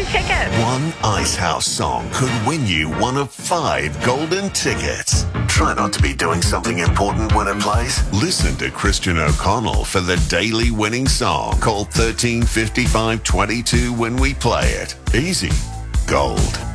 tickets. One Icehouse song could win you one of 5 golden tickets. Try not to be doing something important when it plays. Listen to Christian O'Connell for the daily winning song. Call 135522 when we play it. Easy. Gold.